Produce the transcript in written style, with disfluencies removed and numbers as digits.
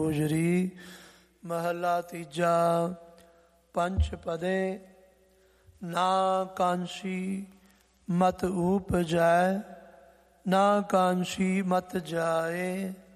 ਗੋਜਰੀ ਮਹਲਾ ਤੀਜਾ। ਪੰਚ ਪਦੇ ਨਾ ਕਾਂਸ਼ੀ ਮਤ ਊਪਜੈ, ਨਾ ਕਾਂਸ਼ੀ ਮਤ ਜਾਏ।